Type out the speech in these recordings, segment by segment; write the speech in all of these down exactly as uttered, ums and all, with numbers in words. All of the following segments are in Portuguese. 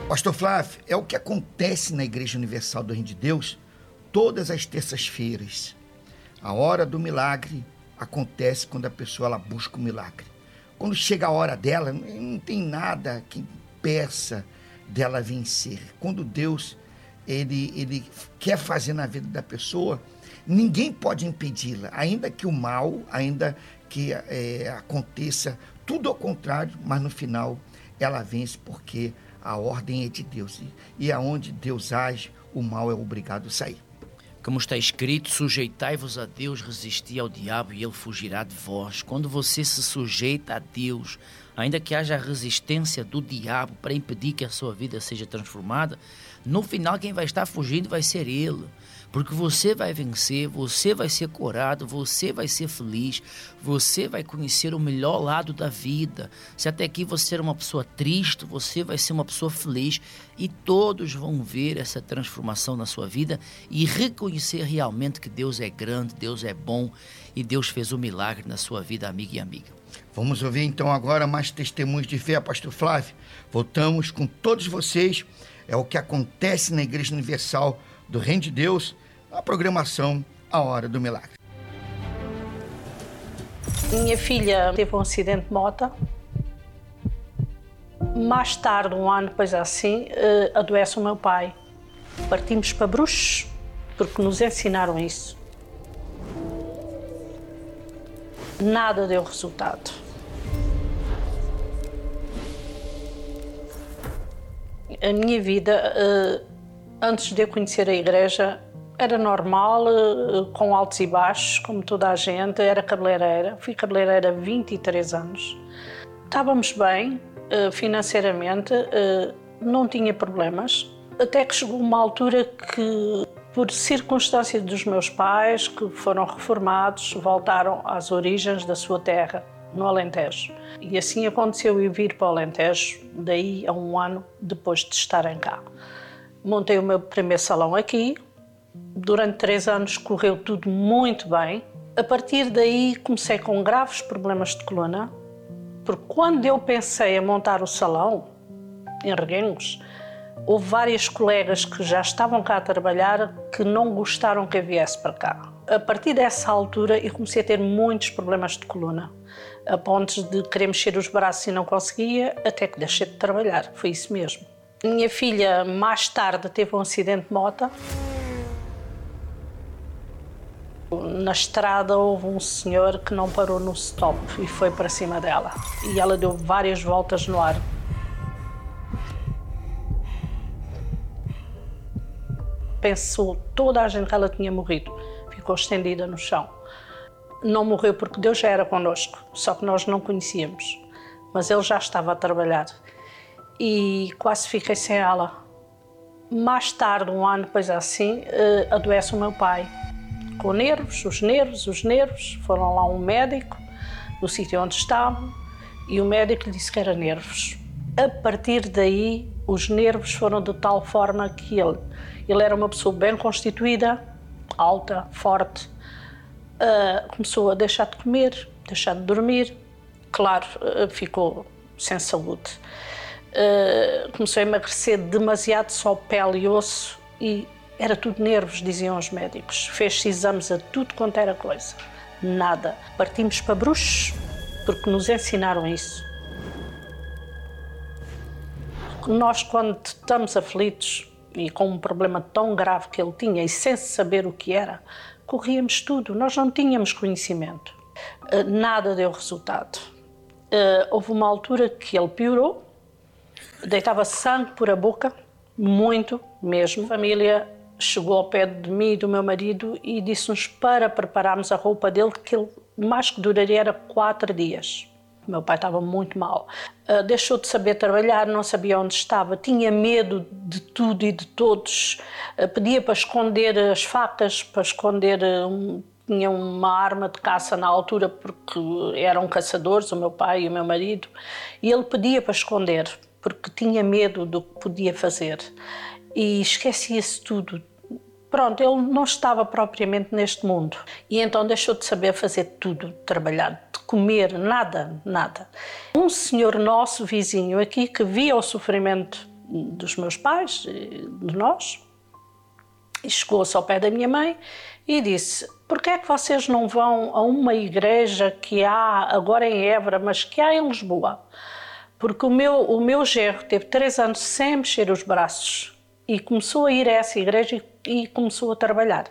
Pastor Flávio, é o que acontece na Igreja Universal do Reino de Deus todas as terças-feiras. A hora do milagre acontece quando a pessoa ela busca o milagre. Quando chega a hora dela, não tem nada que impeça dela vencer. Quando Deus ele, ele quer fazer na vida da pessoa, ninguém pode impedi-la, ainda que o mal, ainda que é, aconteça tudo ao contrário, mas no final ela vence porque a ordem é de Deus. E, e aonde Deus age, o mal é obrigado a sair. Como está escrito, sujeitai-vos a Deus, resisti ao diabo e ele fugirá de vós. Quando você se sujeita a Deus, ainda que haja resistência do diabo para impedir que a sua vida seja transformada, no final quem vai estar fugindo vai ser ele. Porque você vai vencer, você vai ser curado, você vai ser feliz, você vai conhecer o melhor lado da vida. Se até aqui você era uma pessoa triste, você vai ser uma pessoa feliz e todos vão ver essa transformação na sua vida e reconhecer realmente que Deus é grande, Deus é bom e Deus fez um milagre na sua vida, amiga e amiga. Vamos ouvir então agora mais testemunhos de fé, Pastor Flávio. Voltamos com todos vocês. É o que acontece na Igreja Universal do Reino de Deus, a programação A Hora do Milagre. Minha filha teve um acidente de moto. Mais tarde, um ano depois assim, adoece o meu pai. Partimos para Bruxos, porque nos ensinaram isso. Nada deu resultado. A minha vida, antes de eu conhecer a igreja, era normal, com altos e baixos, como toda a gente. Era cabeleireira, fui cabeleireira há vinte e três anos. Estávamos bem, financeiramente, não tinha problemas. Até que chegou uma altura que, por circunstância dos meus pais, que foram reformados, voltaram às origens da sua terra, no Alentejo. E assim aconteceu eu vir para o Alentejo, daí a um ano depois de estarem cá. Montei o meu primeiro salão aqui. Durante três anos correu tudo muito bem. A partir daí comecei com graves problemas de coluna, porque quando eu pensei em montar o salão, em Reguengos, houve várias colegas que já estavam cá a trabalhar que não gostaram que eu viesse para cá. A partir dessa altura eu comecei a ter muitos problemas de coluna, a ponto de querer mexer os braços e não conseguia, até que deixei de trabalhar, foi isso mesmo. Minha filha mais tarde teve um acidente de moto. Na estrada houve um senhor que não parou no stop e foi para cima dela. E ela deu várias voltas no ar. Pensou toda a gente que ela tinha morrido. Ficou estendida no chão. Não morreu porque Deus já era connosco, só que nós não conhecíamos. Mas ele já estava a trabalhar. E quase fiquei sem ela. Mais tarde, um ano depois assim, adoece o meu pai. Com nervos, os nervos, os nervos. Foram lá um médico, no sítio onde estavam, e o médico lhe disse que era nervos. A partir daí, os nervos foram de tal forma que ele, ele era uma pessoa bem constituída, alta, forte, uh, começou a deixar de comer, deixar de dormir, claro, uh, ficou sem saúde. Uh, começou a emagrecer demasiado, só pele e osso, e era tudo nervos, diziam os médicos. Fez-se exames a tudo quanto era coisa. Nada. Partimos para Bruxos, porque nos ensinaram isso. Nós, quando estamos aflitos e com um problema tão grave que ele tinha e sem saber o que era, corríamos tudo. Nós não tínhamos conhecimento. Nada deu resultado. Houve uma altura que ele piorou, deitava sangue por a boca, muito mesmo. A família chegou ao pé de mim e do meu marido e disse-nos para prepararmos a roupa dele, que ele mais que duraria era quatro dias. O meu pai estava muito mal. Uh, deixou de saber trabalhar, não sabia onde estava, tinha medo de tudo e de todos. Uh, pedia para esconder as facas, para esconder... Um, tinha uma arma de caça na altura, porque eram caçadores, o meu pai e o meu marido, e ele pedia para esconder, porque tinha medo do que podia fazer. E esquecia-se tudo. Pronto, ele não estava propriamente neste mundo. E então deixou de saber fazer tudo, trabalhar, de comer, nada, nada. Um senhor nosso, vizinho aqui, que via o sofrimento dos meus pais, de nós, e chegou-se ao pé da minha mãe e disse: porquê é que vocês não vão a uma igreja que há agora em Évora, mas que há em Lisboa? Porque o meu, o meu genro teve três anos sem mexer os braços e começou a ir a essa igreja e, e começou a trabalhar.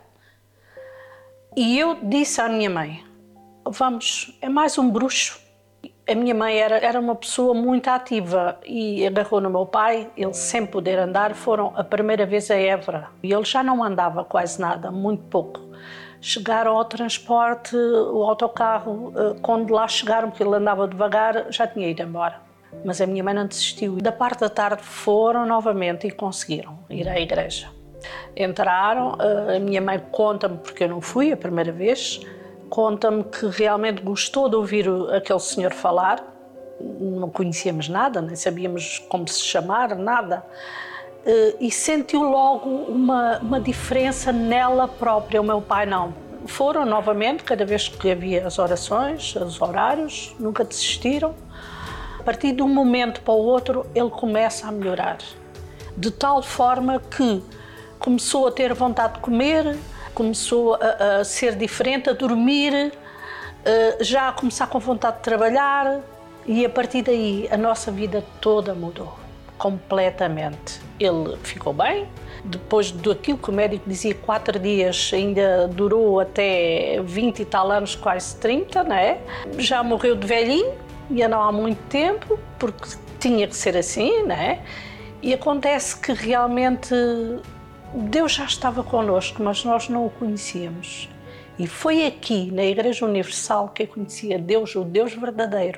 E eu disse à minha mãe: vamos, é mais um bruxo. A minha mãe era, era uma pessoa muito ativa e agarrou no meu pai. Ele, sem poder andar, foram a primeira vez a Évora. E ele já não andava quase nada, muito pouco. Chegaram ao transporte, o autocarro, quando lá chegaram, porque ele andava devagar, já tinha ido embora. Mas a minha mãe não desistiu. Da parte da tarde foram novamente e conseguiram ir à igreja. Entraram, a minha mãe conta-me, porque eu não fui a primeira vez, conta-me que realmente gostou de ouvir aquele senhor falar. Não conhecíamos nada, nem sabíamos como se chamar, nada. E sentiu logo uma, uma diferença nela própria. O meu pai não. Foram novamente, cada vez que havia as orações, os horários, nunca desistiram. A partir de um momento para o outro, ele começa a melhorar. De tal forma que começou a ter vontade de comer, começou a, a ser diferente, a dormir, já a começar com vontade de trabalhar, e a partir daí a nossa vida toda mudou, completamente. Ele ficou bem, depois daquilo que o médico dizia, quatro dias, ainda durou até vinte e tal anos, quase trinta, não é? Já morreu de velhinho, e não há muito tempo, porque tinha que ser assim, não é? E acontece que realmente Deus já estava connosco, mas nós não o conhecíamos. E foi aqui, na Igreja Universal, que eu conhecia Deus, o Deus verdadeiro.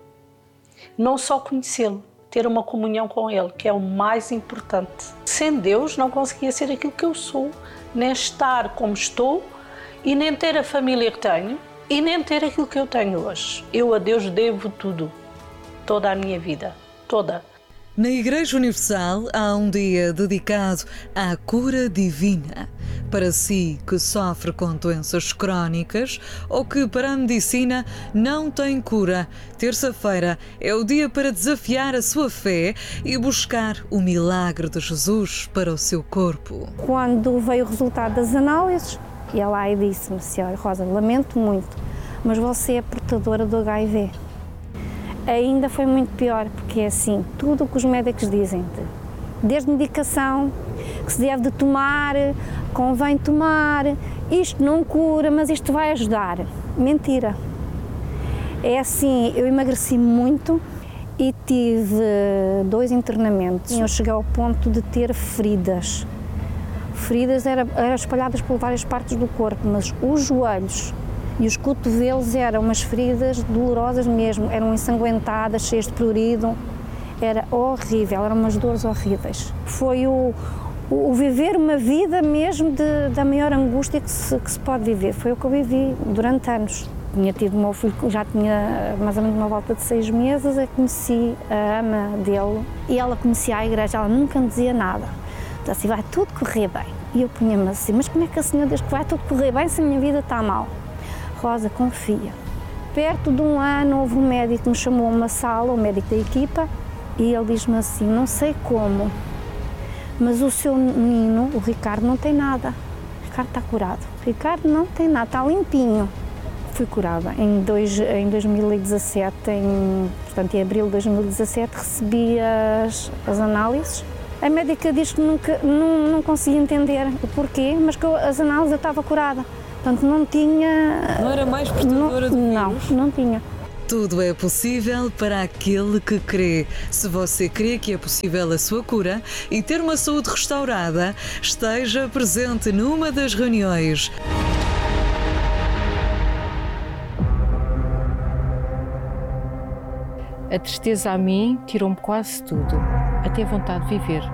Não só conhecê-lo, ter uma comunhão com Ele, que é o mais importante. Sem Deus não conseguia ser aquilo que eu sou, nem estar como estou, e nem ter a família que tenho, e nem ter aquilo que eu tenho hoje. Eu a Deus devo tudo, toda a minha vida, toda. Na Igreja Universal há um dia dedicado à cura divina. Para si que sofre com doenças crónicas ou que para a medicina não tem cura, terça-feira é o dia para desafiar a sua fé e buscar o milagre de Jesus para o seu corpo. Quando veio o resultado das análises, ia lá e disse-me: senhora Rosa, lamento muito, mas você é portadora do H I V. Ainda foi muito pior, porque é assim, tudo o que os médicos dizem, desde medicação, que se deve de tomar, convém tomar, isto não cura, mas isto vai ajudar. Mentira. É assim, eu emagreci muito e tive dois internamentos. Eu cheguei ao ponto de ter feridas. Feridas eram era espalhadas por várias partes do corpo, mas os joelhos e os cotovelos eram umas feridas dolorosas mesmo, eram ensanguentadas, cheias de prurido, era horrível, eram umas dores horríveis. Foi o, o, o viver uma vida mesmo de, da maior angústia que se, que se pode viver, foi o que eu vivi durante anos. Tinha tido o meu filho, já tinha mais ou menos uma volta de seis meses, eu conheci a ama dele e ela conhecia a igreja, ela nunca me dizia nada. Então, assim, vai tudo correr bem. E eu punha-me assim, mas como é que a senhora diz que vai tudo correr bem se a minha vida está mal? Rosa, confia. Perto de um ano houve um médico que me chamou a uma sala, o médico da equipa, e ele diz-me assim, não sei como, mas o seu menino, o Ricardo, não tem nada. O Ricardo está curado. O Ricardo não tem nada, está limpinho. Fui curada. Em, dois, em dois mil e dezassete, em, portanto em abril de dois mil e dezassete, recebi as, as análises. A médica diz que nunca, não, não conseguia entender o porquê, mas que eu, as análises eu estava curada. Portanto, não tinha... Não era mais portadora do vírus? Não, não tinha. Tudo é possível para aquele que crê. Se você crê que é possível a sua cura e ter uma saúde restaurada, esteja presente numa das reuniões. A tristeza a mim tirou-me quase tudo, até a vontade de viver.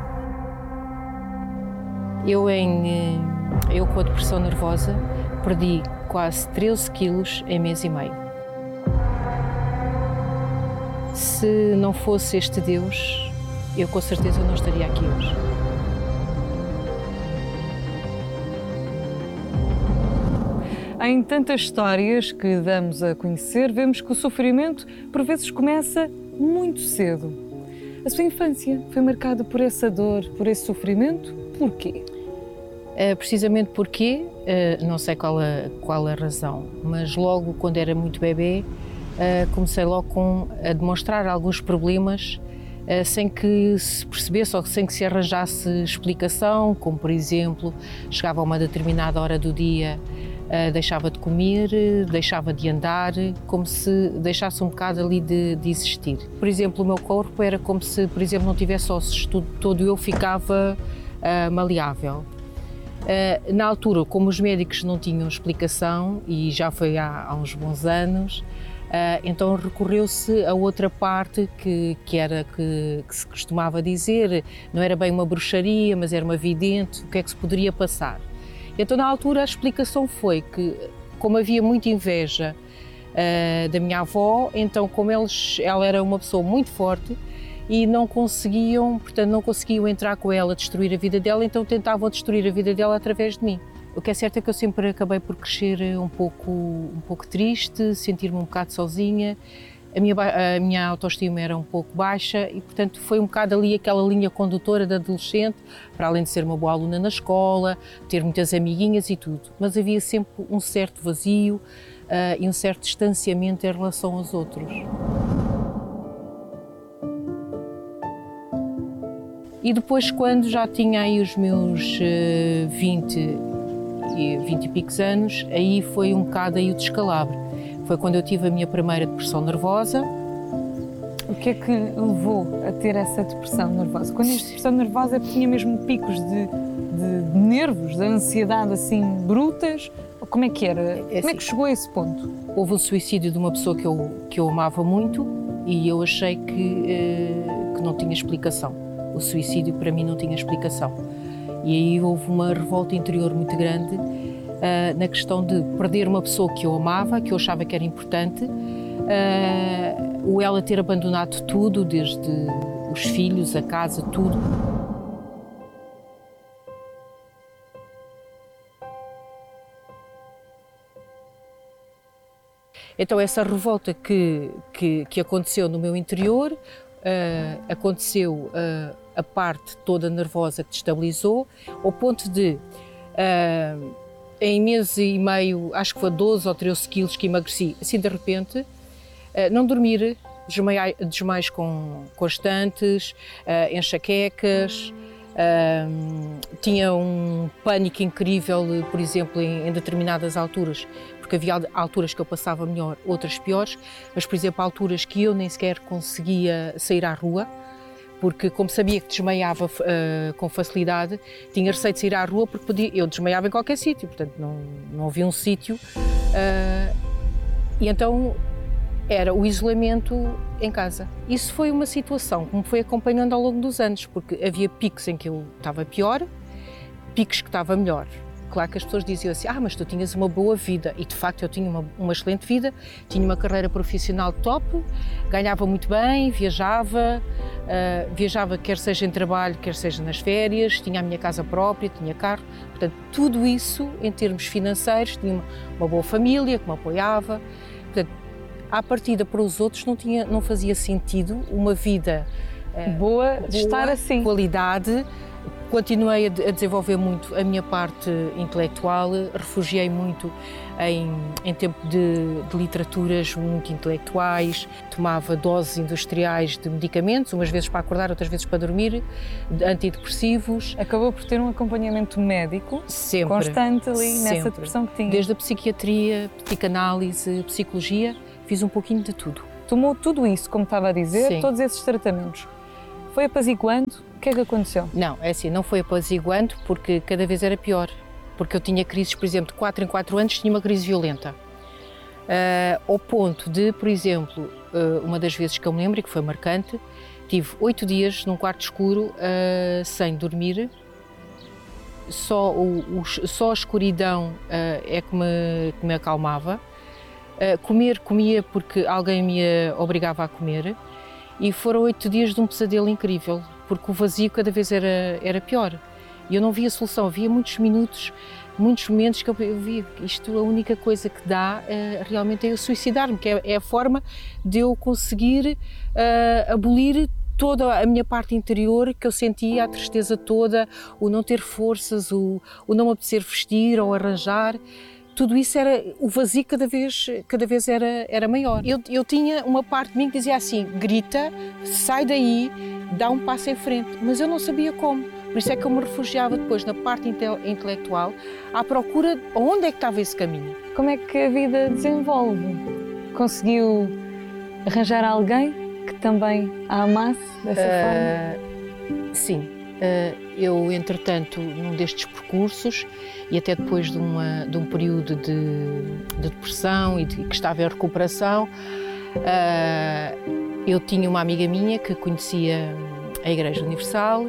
Eu, em, eu com a depressão nervosa, perdi quase treze quilos em mês e meio. Se não fosse este Deus, eu com certeza não estaria aqui hoje. Em tantas histórias que damos a conhecer, vemos que o sofrimento, por vezes, começa muito cedo. A sua infância foi marcada por essa dor, por esse sofrimento? Porquê? Uh, precisamente porque, uh, não sei qual a, qual a razão, mas logo quando era muito bebê, uh, comecei logo com, a demonstrar alguns problemas uh, sem que se percebesse ou sem que se arranjasse explicação, como por exemplo, chegava a uma determinada hora do dia, uh, deixava de comer, deixava de andar, como se deixasse um bocado ali de, de existir. Por exemplo, o meu corpo era como se, por exemplo, não tivesse ossos, tudo, todo eu ficava uh, maleável. Uh, na altura, como os médicos não tinham explicação, e já foi há, há uns bons anos, uh, então recorreu-se a outra parte que, que era que, que se costumava dizer, não era bem uma bruxaria, mas era uma vidente, o que é que se poderia passar. Então na altura a explicação foi que, como havia muita inveja uh, da minha avó, então como eles, ela era uma pessoa muito forte, e não conseguiam, portanto, não conseguiam entrar com ela, destruir a vida dela, então tentavam destruir a vida dela através de mim. O que é certo é que eu sempre acabei por crescer um pouco, um pouco triste, sentir-me um bocado sozinha, a minha, a minha autoestima era um pouco baixa e, portanto, foi um bocado ali aquela linha condutora da adolescente, para além de ser uma boa aluna na escola, ter muitas amiguinhas e tudo, mas havia sempre um certo vazio uh, e um certo distanciamento em relação aos outros. E depois, quando já tinha aí os meus uh, vinte, vinte e picos anos, aí foi um bocado aí o descalabro. Foi quando eu tive a minha primeira depressão nervosa. O que é que levou a ter essa depressão nervosa? Quando diz depressão nervosa, tinha mesmo picos de, de, de nervos, de ansiedade assim brutas? Ou como é que era? É assim, como é que chegou a esse ponto? Houve o suicídio de uma pessoa que eu, que eu amava muito e eu achei que, uh, que não tinha explicação. O suicídio para mim não tinha explicação. E aí houve uma revolta interior muito grande uh, na questão de perder uma pessoa que eu amava, que eu achava que era importante, uh, ou ela ter abandonado tudo, desde os filhos, a casa, tudo. Então essa revolta que, que, que aconteceu no meu interior, Uh, aconteceu uh, a parte toda nervosa que destabilizou, ao ponto de, uh, em mês e meio, acho que foi doze ou treze quilos que emagreci, assim de repente, uh, não dormir, desmaios, desmaios com, constantes, uh, enxaquecas, uh, tinha um pânico incrível, por exemplo, em, em determinadas alturas, porque havia alturas que eu passava melhor, outras piores, mas, por exemplo, alturas que eu nem sequer conseguia sair à rua, porque como sabia que desmaiava uh, com facilidade, tinha receio de sair à rua porque podia, eu desmaiava em qualquer sítio, portanto não, não havia um sítio. Uh, e então era o isolamento em casa. Isso foi uma situação que me foi acompanhando ao longo dos anos, porque havia picos em que eu estava pior, picos que estava melhor. Claro que as pessoas diziam assim, ah, mas tu tinhas uma boa vida, e de facto eu tinha uma, uma excelente vida, tinha uma carreira profissional top, ganhava muito bem, viajava, uh, viajava quer seja em trabalho, quer seja nas férias, tinha a minha casa própria, tinha carro, portanto tudo isso em termos financeiros, tinha uma, uma boa família que me apoiava, portanto à partida para os outros não, tinha, não fazia sentido uma vida uh, boa, boa, de estar assim. Qualidade. Continuei a desenvolver muito a minha parte intelectual, refugiei muito em, em tempo de, de literaturas muito intelectuais, tomava doses industriais de medicamentos, umas vezes para acordar, outras vezes para dormir, de antidepressivos. Acabou por ter um acompanhamento médico sempre, constante ali sempre. Nessa depressão que tinha. Desde a psiquiatria, psicanálise, psicologia, fiz um pouquinho de tudo. Tomou tudo isso, como estava a dizer, Sim. todos esses tratamentos. Foi apaziguando? O que é que aconteceu? Não, é assim, não foi apaziguando porque cada vez era pior. Porque eu tinha crises, por exemplo, de quatro em quatro anos tinha uma crise violenta. Uh, ao ponto de, por exemplo, uh, uma das vezes que eu me lembro e que foi marcante, tive oito dias num quarto escuro uh, sem dormir. Só, o, o, só a escuridão uh, é que me, que me acalmava. Uh, comer, comia porque alguém me obrigava a comer. E foram oito dias de um pesadelo incrível, porque o vazio cada vez era, era pior. E eu não via solução, havia muitos minutos, muitos momentos que eu via isto, a única coisa que dá uh, realmente é eu suicidar-me, que é, é a forma de eu conseguir uh, abolir toda a minha parte interior, que eu sentia a tristeza toda, o não ter forças, o, o não me apetecer vestir ou arranjar, tudo isso era, o vazio cada vez, cada vez era, era maior. Eu, eu tinha uma parte de mim que dizia assim, grita, sai daí, dá um passo em frente, mas eu não sabia como. Por isso é que eu me refugiava depois na parte inte intelectual, à procura de onde é que estava esse caminho. Como é que a vida desenvolve? Conseguiu arranjar alguém que também a amasse dessa uh, forma? Sim. Uh, eu, entretanto, num destes percursos, e até depois de, uma, de um período de, de depressão e de, que estava em recuperação, uh, eu tinha uma amiga minha que conhecia a Igreja Universal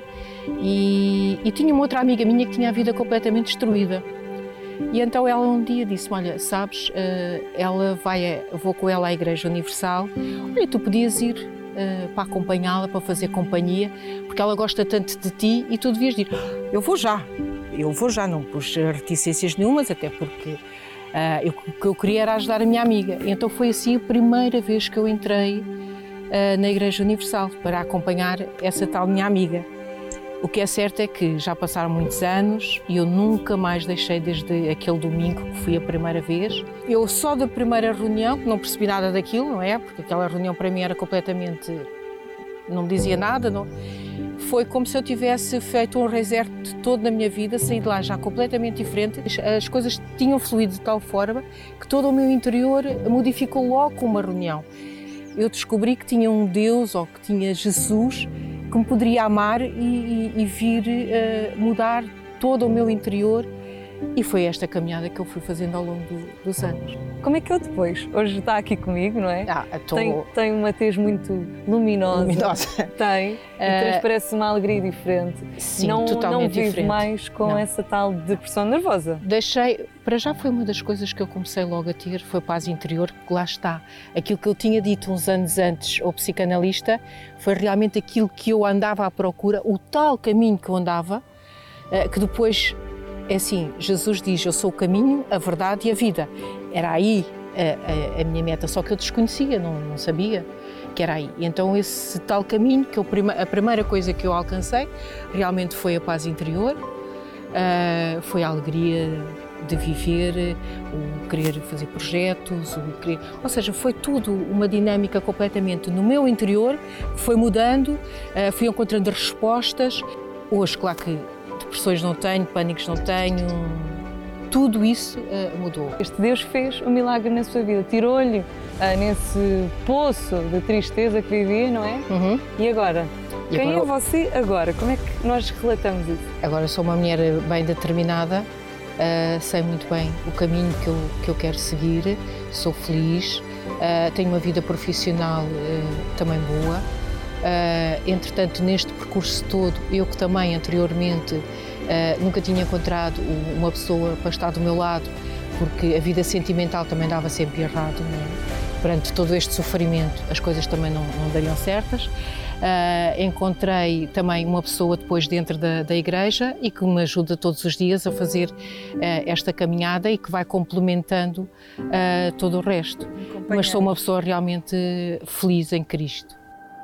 e, e tinha uma outra amiga minha que tinha a vida completamente destruída. E então ela um dia disse-me, olha, sabes, uh, ela vai, vou com ela à Igreja Universal, olha, tu podias ir uh, para acompanhá-la, para fazer companhia, porque ela gosta tanto de ti e tu devias ir. Eu vou já, eu vou já, não pus reticências nenhumas, até porque uh, eu, o que eu queria era ajudar a minha amiga. E então foi assim a primeira vez que eu entrei uh, na Igreja Universal, para acompanhar essa tal minha amiga. O que é certo é que já passaram muitos anos e eu nunca mais deixei desde aquele domingo que fui a primeira vez. Eu só da primeira reunião, que não percebi nada daquilo, não é? Porque aquela reunião para mim era completamente... não me dizia nada, não... Foi como se eu tivesse feito um reset todo na minha vida, saí de lá já completamente diferente. As coisas tinham fluído de tal forma que todo o meu interior modificou logo com uma reunião. Eu descobri que tinha um Deus, ou que tinha Jesus, que me poderia amar e, e, e vir uh, mudar todo o meu interior, e foi esta caminhada que eu fui fazendo ao longo do, dos anos. Como é que eu depois? Hoje está aqui comigo, não é? Ah, tô... tem, tem uma tez muito luminosa. Luminosa. Tem. E transparece uma alegria diferente. Sim, não, totalmente não vive diferente. mais com não. essa tal depressão nervosa. Deixei, para já foi uma das coisas que eu comecei logo a ter, foi paz interior, porque lá está. Aquilo que eu tinha dito uns anos antes ao psicanalista foi realmente aquilo que eu andava à procura, o tal caminho que eu andava, que depois... É assim, Jesus diz, eu sou o caminho, a verdade e a vida. Era aí a, a, a minha meta, só que eu desconhecia, não, não sabia que era aí. E então esse tal caminho, que eu, a primeira coisa que eu alcancei, realmente foi a paz interior, uh, foi a alegria de viver, o querer fazer projetos, o querer... ou seja, foi tudo uma dinâmica completamente no meu interior, que foi mudando, uh, fui encontrando respostas. Hoje, claro que depressões não tenho, pânicos não tenho, tudo isso uh, mudou. Este Deus fez um milagre na sua vida, tirou-lhe uh, nesse poço de tristeza que vivia, não é? Uhum. E agora? E Quem agora... é você agora? Como é que nós relatamos isso? Agora sou uma mulher bem determinada, uh, sei muito bem o caminho que eu, que eu quero seguir, sou feliz, uh, tenho uma vida profissional uh, também boa. Uh, entretanto, neste percurso todo, eu que também anteriormente uh, nunca tinha encontrado uma pessoa para estar do meu lado, porque a vida sentimental também dava sempre errado, não é? Perante todo este sofrimento, as coisas também não, não dariam certas. Uh, encontrei também uma pessoa depois dentro da, da igreja e que me ajuda todos os dias a fazer uh, esta caminhada e que vai complementando uh, todo o resto. Mas sou uma pessoa realmente feliz em Cristo.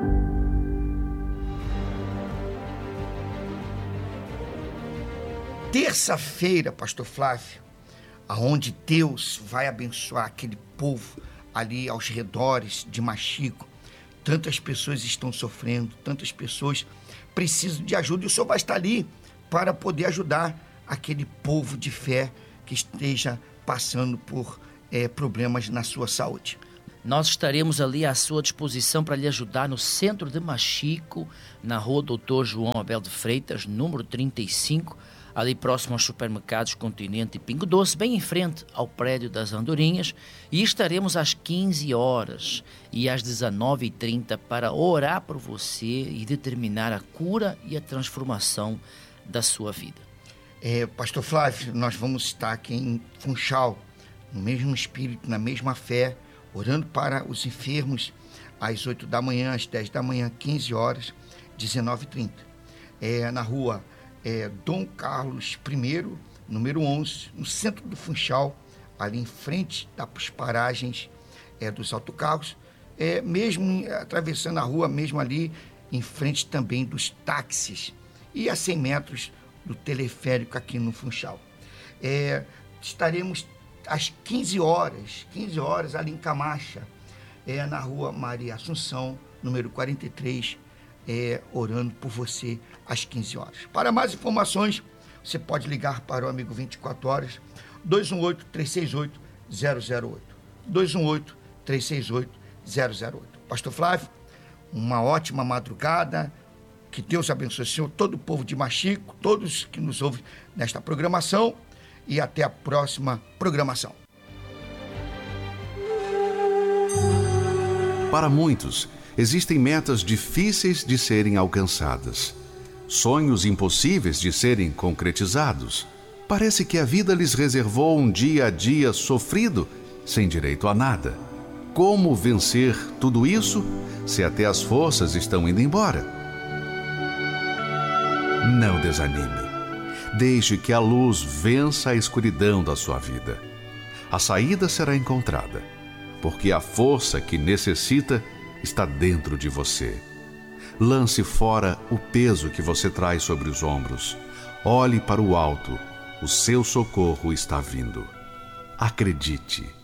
Terça-feira, pastor Flávio, aonde Deus vai abençoar aquele povo ali aos redores de Maxico. Tantas pessoas estão sofrendo, tantas pessoas precisam de ajuda, e o Senhor vai estar ali para poder ajudar aquele povo de fé que esteja passando por é, problemas na sua saúde. Nós estaremos ali à sua disposição para lhe ajudar no centro de Maxico, na rua doutor João Abel de Freitas, número trinta e cinco, ali próximo aos supermercados Continente e Pingo Doce, bem em frente ao prédio das Andorinhas, e estaremos às quinze horas e às dezenove e trinta para orar por você e determinar a cura e a transformação da sua vida. É, pastor Flávio, nós vamos estar aqui em Funchal, no mesmo espírito, na mesma fé, orando para os enfermos às oito da manhã, às dez da manhã, quinze horas, dezenove e trinta. É, na rua é, Dom Carlos I, número onze, no centro do Funchal, ali em frente das paragens é, dos autocarros, é, mesmo atravessando a rua, mesmo ali em frente também dos táxis e a cem metros do teleférico aqui no Funchal. É, estaremos às quinze horas, quinze horas ali em Camacha, é, na rua Maria Assunção, número quarenta e três, é, orando por você às quinze horas. Para mais informações, você pode ligar para o Amigo vinte e quatro horas, dois um oito, três seis oito, zero zero oito. dois um oito, três seis oito, zero zero oito. Pastor Flávio, uma ótima madrugada, que Deus abençoe o senhor, todo o povo de Machico, todos que nos ouvem nesta programação, e até a próxima programação. Para muitos, existem metas difíceis de serem alcançadas, sonhos impossíveis de serem concretizados. Parece que a vida lhes reservou um dia a dia sofrido, sem direito a nada. Como vencer tudo isso, se até as forças estão indo embora? Não desanime. Deixe que a luz vença a escuridão da sua vida. A saída será encontrada, porque a força que necessita está dentro de você. Lance fora o peso que você traz sobre os ombros. Olhe para o alto. O seu socorro está vindo. Acredite.